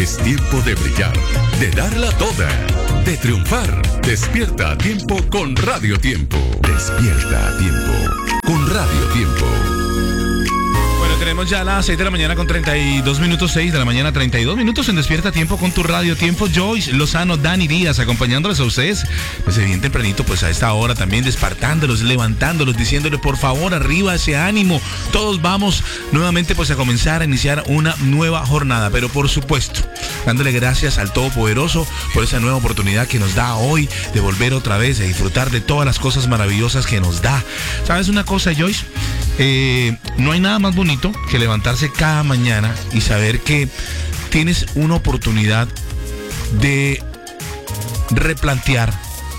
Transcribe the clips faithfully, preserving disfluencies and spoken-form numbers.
Es tiempo de brillar, de darla toda, de triunfar. Despierta a tiempo con Radio Tiempo. Despierta a tiempo con Radio Tiempo. Bueno, tenemos ya las seis de la mañana con treinta y dos minutos, seis de la mañana, treinta y dos minutos en Despierta a Tiempo con tu Radio Tiempo. Joyce Lozano, Dani Díaz, acompañándoles a ustedes desde bien tempranito, pues a esta hora también despertándolos, levantándolos, diciéndoles por favor, arriba ese ánimo. Todos vamos nuevamente pues a comenzar a iniciar una nueva jornada, pero por supuesto, dándole gracias al Todopoderoso por esa nueva oportunidad que nos da hoy de volver otra vez a disfrutar de todas las cosas maravillosas que nos da. ¿Sabes una cosa, Joyce? Eh, no hay nada más bonito que levantarse cada mañana y saber que tienes una oportunidad de replantear,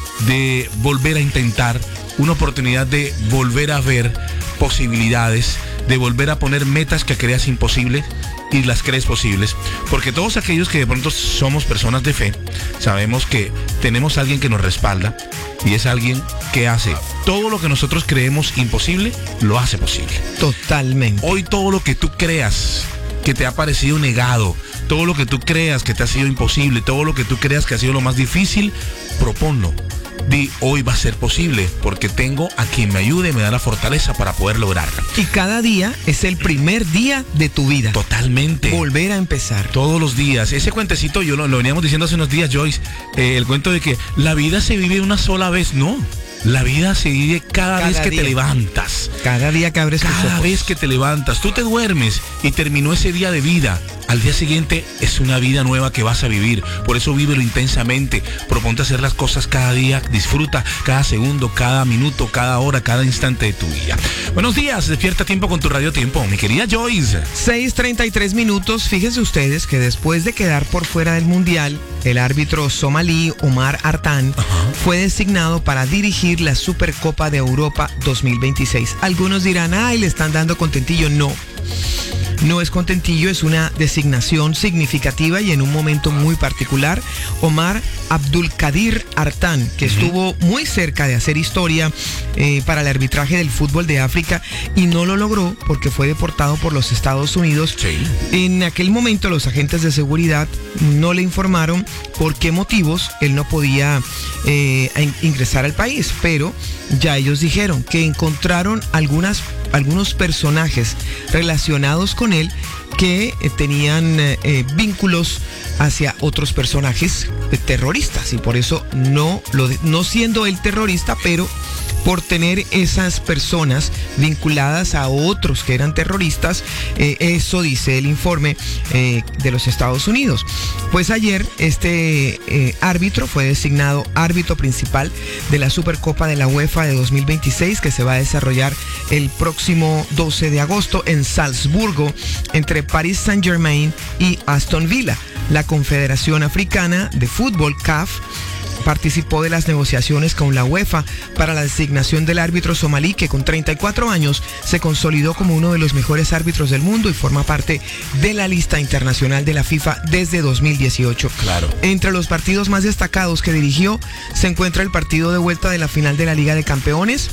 de volver a intentar, una oportunidad de volver a ver posibilidades, de volver a poner metas que creas imposibles y las crees posibles, porque todos aquellos que de pronto somos personas de fe, sabemos que tenemos a alguien que nos respalda y es alguien que hace todo lo que nosotros creemos imposible, lo hace posible. Totalmente. Hoy todo lo que tú creas que te ha parecido negado, todo lo que tú creas que te ha sido imposible, todo lo que tú creas que ha sido lo más difícil, proponlo. Di, hoy va a ser posible, porque tengo a quien me ayude y me da la fortaleza para poder lograrlo. Y cada día es el primer día de tu vida. Totalmente. Volver a empezar. Todos los días. Ese cuentecito, yo lo, lo veníamos diciendo hace unos días, Joyce, eh, el cuento de que la vida se vive una sola vez, no. La vida se vive cada, cada vez que día. te levantas. Cada día que abres tus ojos. Cada vez que te levantas. Tú te duermes y terminó ese día de vida. Al día siguiente es una vida nueva que vas a vivir. Por eso vívelo intensamente. Proponte hacer las cosas cada día. Disfruta cada segundo, cada minuto, cada hora, cada instante de tu vida. Buenos días. Despierta a tiempo con tu Radio Tiempo. Mi querida Joyce. seis treinta y tres minutos. Fíjense ustedes que después de quedar por fuera del Mundial, el árbitro somalí Omar Artan Ajá. fue designado para dirigir la Supercopa de Europa dos mil veintiséis. Algunos dirán, ay, le están dando contentillo. No. No es contentillo, es una designación significativa y en un momento muy particular. Omar Abdulkadir Artan, que uh-huh. estuvo muy cerca de hacer historia eh, para el arbitraje del fútbol de África y no lo logró porque fue deportado por los Estados Unidos. Sí. En aquel momento los agentes de seguridad no le informaron por qué motivos él no podía eh, ingresar al país, pero ya ellos dijeron que encontraron algunas, algunos personajes relacionados con él que eh, tenían eh, vínculos hacia otros personajes eh, terroristas y por eso no, lo de, no siendo él terrorista, pero por tener esas personas vinculadas a otros que eran terroristas, eh, eso dice el informe eh, de los Estados Unidos. Pues ayer este eh, árbitro fue designado árbitro principal de la Supercopa de la UEFA de dos mil veintiséis, que se va a desarrollar el próximo doce de agosto en Salzburgo, entre Paris Saint-Germain y Aston Villa. La Confederación Africana de Fútbol, C A F, participó de las negociaciones con la UEFA para la designación del árbitro somalí, que con treinta y cuatro años se consolidó como uno de los mejores árbitros del mundo y forma parte de la lista internacional de la FIFA desde dos mil dieciocho. Claro. Entre los partidos más destacados que dirigió se encuentra el partido de vuelta de la final de la Liga de Campeones,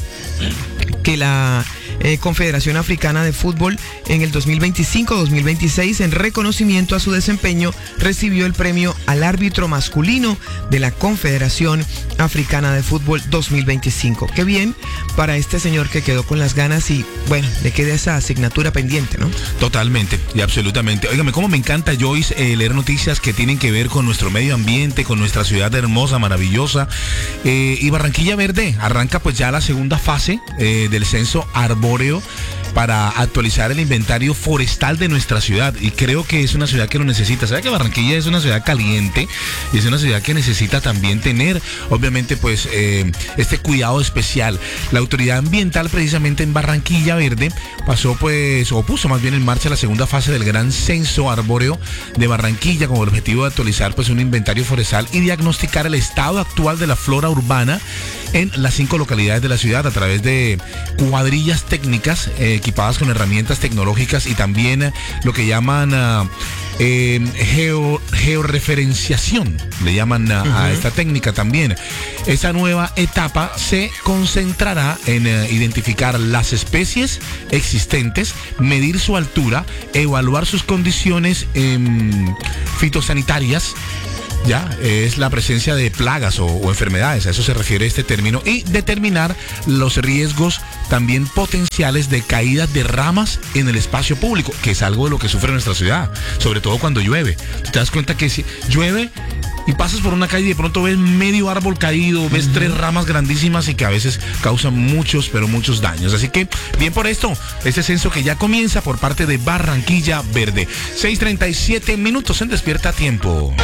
que la eh, Confederación Africana de Fútbol en el dos mil veinticinco dos mil veintiséis, en reconocimiento a su desempeño, recibió el premio al árbitro masculino de la Confederación Africana de Fútbol dos mil veinticinco. Qué bien para este señor que quedó con las ganas y, bueno, le queda esa asignatura pendiente, ¿no? Totalmente y absolutamente. Óigame, cómo me encanta, Joyce, eh, leer noticias que tienen que ver con nuestro medio ambiente, con nuestra ciudad hermosa, maravillosa. Eh, y Barranquilla Verde arranca pues ya la segunda fase eh, del censo arbóreo para actualizar el inventario forestal de nuestra ciudad, y creo que es una ciudad que lo necesita. ¿Sabe que Barranquilla es una ciudad caliente y es una ciudad que necesita también tener, obviamente, pues eh, este cuidado especial? La autoridad ambiental precisamente en Barranquilla Verde pasó pues, o puso más bien en marcha la segunda fase del gran censo arbóreo de Barranquilla con el objetivo de actualizar pues un inventario forestal y diagnosticar el estado actual de la flora urbana en las cinco localidades de la ciudad a través de cuadrillas técnicas eh, equipadas con herramientas tecnológicas y también lo que llaman uh, eh, geo, georreferenciación, le llaman uh, uh-huh. a esta técnica también. Esta nueva etapa se concentrará en uh, identificar las especies existentes, medir su altura, evaluar sus condiciones eh, fitosanitarias. Ya, es la presencia de plagas o, o enfermedades, a eso se refiere este término, y determinar los riesgos también potenciales de caídas de ramas en el espacio público, que es algo de lo que sufre nuestra ciudad, sobre todo cuando llueve. Te das cuenta que si llueve y pasas por una calle y de pronto ves medio árbol caído, ves uh-huh. tres ramas grandísimas y que a veces causan muchos, pero muchos daños. Así que, bien por esto, este censo que ya comienza por parte de Barranquilla Verde. seis treinta y siete minutos en Despierta a Tiempo.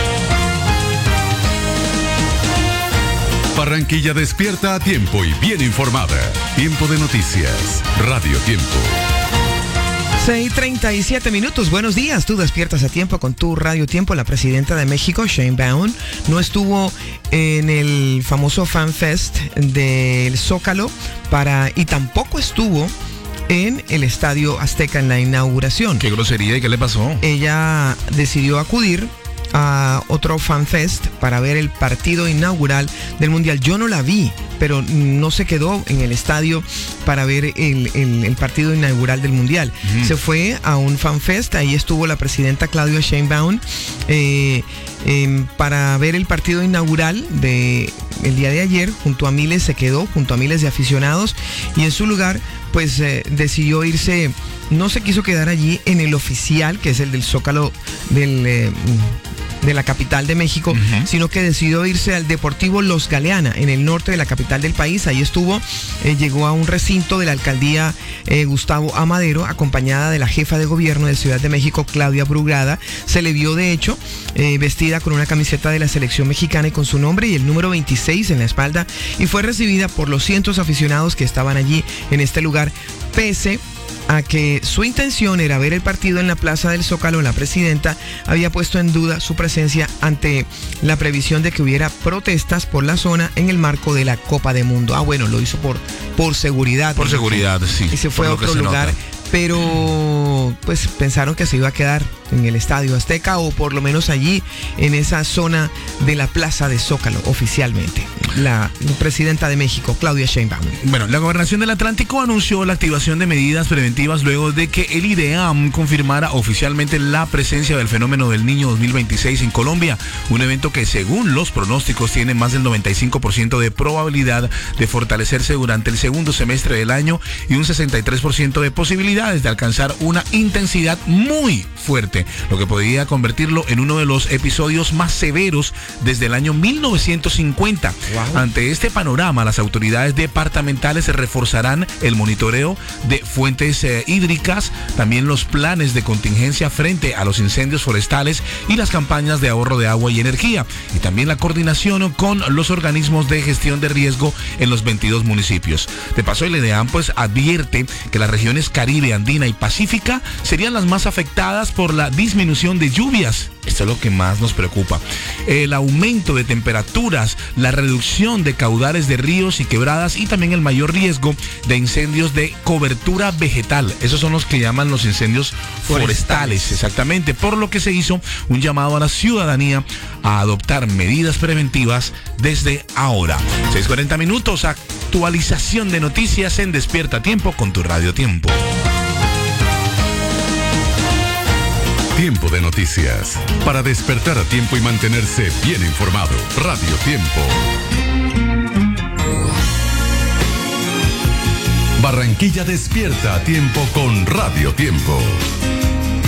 Barranquilla despierta a tiempo y bien informada. Tiempo de noticias. Radio Tiempo. seis treinta y siete minutos. Buenos días. Tú despiertas a tiempo con tu Radio Tiempo. La presidenta de México, Sheinbaum, no estuvo en el famoso Fan Fest del Zócalo para y tampoco estuvo en el Estadio Azteca en la inauguración. Qué grosería, ¿y qué le pasó? Ella decidió acudir a otro Fan Fest para ver el partido inaugural del Mundial. Yo no la vi, pero no se quedó en el estadio para ver el, el, el partido inaugural del Mundial. Mm. Se fue a un Fan Fest, ahí estuvo la presidenta Claudia Sheinbaum eh, eh, para ver el partido inaugural de el día de ayer. Junto a miles se quedó, junto a miles de aficionados, y en su lugar pues eh, decidió irse, no se quiso quedar allí en el oficial, que es el del Zócalo del... Eh, de la capital de México, uh-huh. sino que decidió irse al Deportivo Los Galeana, en el norte de la capital del país. Ahí estuvo, eh, llegó a un recinto de la alcaldía eh, Gustavo Amadero, acompañada de la jefa de gobierno de Ciudad de México, Claudia Brugada. Se le vio, de hecho, eh, vestida con una camiseta de la selección mexicana y con su nombre y el número veintiséis en la espalda, y fue recibida por los cientos aficionados que estaban allí en este lugar, pese a que su intención era ver el partido en la Plaza del Zócalo. La presidenta había puesto en duda su presencia ante la previsión de que hubiera protestas por la zona en el marco de la Copa de Mundo. Ah, bueno, lo hizo por, por seguridad. Por seguridad, sí. Y se fue a otro lugar. Nota. Pero pues pensaron que se iba a quedar en el Estadio Azteca, o por lo menos allí en esa zona de la Plaza de Zócalo oficialmente. La presidenta de México, Claudia Sheinbaum. Bueno, la Gobernación del Atlántico anunció la activación de medidas preventivas luego de que el IDEAM confirmara oficialmente la presencia del fenómeno del Niño dos mil veintiséis en Colombia, un evento que según los pronósticos tiene más del noventa y cinco por ciento de probabilidad de fortalecerse durante el segundo semestre del año y un sesenta y tres por ciento de posibilidades de alcanzar una intensidad muy fuerte, lo que podría convertirlo en uno de los episodios más severos desde el año mil novecientos cincuenta. Wow. Ante este panorama, las autoridades departamentales reforzarán el monitoreo de fuentes eh, hídricas, también los planes de contingencia frente a los incendios forestales y las campañas de ahorro de agua y energía, y también la coordinación con los organismos de gestión de riesgo en los veintidós municipios. De paso, el IDEAM pues advierte que las regiones Caribe, Andina y Pacífica serían las más afectadas por la disminución de lluvias. Esto es lo que más nos preocupa. El aumento de temperaturas, la reducción de caudales de ríos y quebradas, y también el mayor riesgo de incendios de cobertura vegetal. Esos son los que llaman los incendios forestales, forestales, exactamente. Por lo que se hizo un llamado a la ciudadanía a adoptar medidas preventivas desde ahora. seis cuarenta minutos, actualización de noticias en Despierta a Tiempo con tu Radio Tiempo. Tiempo de noticias. Para despertar a tiempo y mantenerse bien informado. Radio Tiempo. Barranquilla despierta a tiempo con Radio Tiempo.